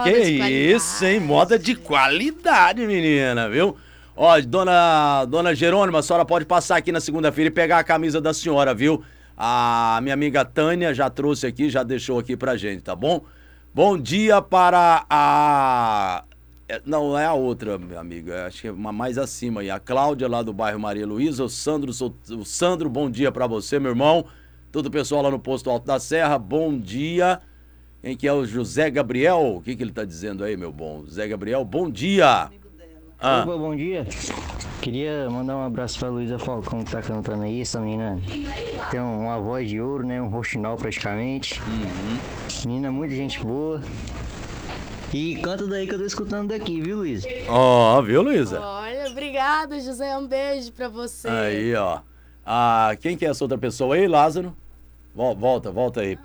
Que isso, hein? Moda de qualidade, menina, viu? Ó, dona Jerônima, a senhora pode passar aqui na segunda-feira e pegar a camisa da senhora, viu? A minha amiga Tânia já trouxe aqui, já deixou aqui pra gente, tá bom? Bom dia para a... Não, é a outra, minha amiga, acho que é uma mais acima aí. A Cláudia, lá do bairro Maria Luísa. O Sandro, bom dia pra você, meu irmão. Todo o pessoal lá no Posto Alto da Serra, bom dia. Quem que é o José Gabriel? O que ele tá dizendo aí, meu bom? José Gabriel, bom dia. Opa, bom dia. Queria mandar um abraço pra Luísa Falcão, que tá cantando aí. Essa menina tem uma voz de ouro, né? Um roxinol praticamente. Menina, muita gente boa. E canta daí que eu tô escutando daqui, viu, Luísa? Ó, viu, Luísa? Olha, obrigada, José. Um beijo pra você. Aí, ó. Quem que é essa outra pessoa aí, Lázaro? Volta aí.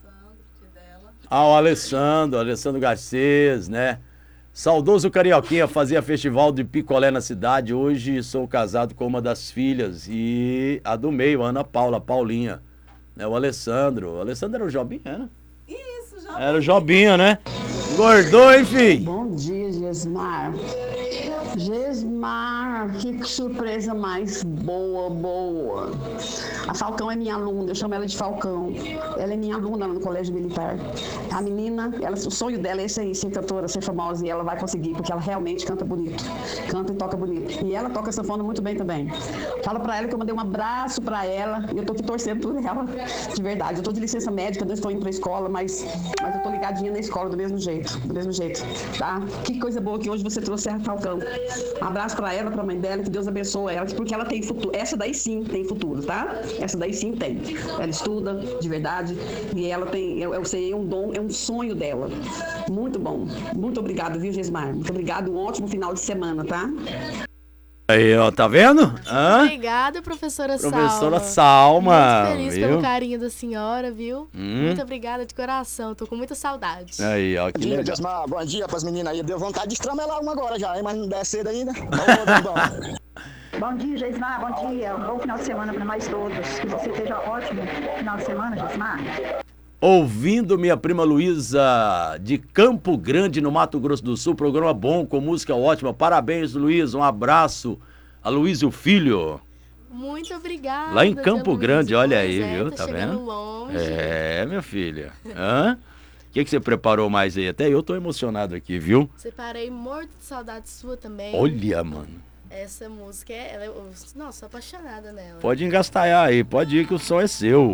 O Alessandro Garcês, né? Saudoso Carioquinha, fazia festival de picolé na cidade. Hoje sou casado com uma das filhas. E a do meio, Ana Paula, Paulinha. Né? O Alessandro. O Alessandro era o Jobinha, né? Isso, Jobinha. Era o Jobinha, né? Engordou, enfim. Bom dia, Gesmar. Gesmar, que surpresa mais boa. A Falcão é minha aluna, eu chamo ela de Falcão. Ela é minha aluna no Colégio Militar. A menina, o sonho dela é esse aí, ser cantora, ser famosa, e ela vai conseguir, porque ela realmente canta bonito. Canta e toca bonito. E ela toca sanfona muito bem também. Fala pra ela que eu mandei um abraço pra ela, e eu tô aqui torcendo por ela, de verdade. Eu tô de licença médica, não estou indo pra escola, mas eu tô ligadinha na escola do mesmo jeito, tá? Que coisa boa que hoje você trouxe a Falcão. Um abraço pra ela, pra mãe dela, que Deus abençoe ela, porque ela tem futuro. Essa daí sim tem futuro, tá? Essa daí sim tem. Ela estuda de verdade e ela tem, eu sei, é um dom, é um sonho dela. Muito bom. Muito obrigado, viu, Gesmar? Muito obrigado. Um ótimo final de semana, tá? Aí, ó, tá vendo? Obrigada, professora Salma. Professora Salma. Muito feliz viu? pelo carinho da senhora, viu? Muito obrigada de coração, tô com muita saudade. Aí, ó, que Bom dia, legal. Gesmar. Bom dia pras meninas aí. Deu vontade de estramelar uma agora já, hein? Mas não der cedo ainda. Bom dia, Gesmar. Bom dia. Um bom final de semana para nós todos. Que você esteja ótimo final de semana, Gesmar. Ouvindo minha prima Luísa de Campo Grande, no Mato Grosso do Sul. Programa bom, com música ótima. Parabéns, Luísa. Um abraço a Luísa e o filho. Muito obrigada. Lá em Campo Grande, olha aí, viu? Tá Tá chegando vendo? longe. É, minha filha. O que você preparou mais aí? Até eu tô emocionado aqui, viu? Separei Morto de Saudade Sua também. Olha, mano. Essa música, nossa, sou apaixonada nela. Pode engastalhar aí, pode ir que o som é seu.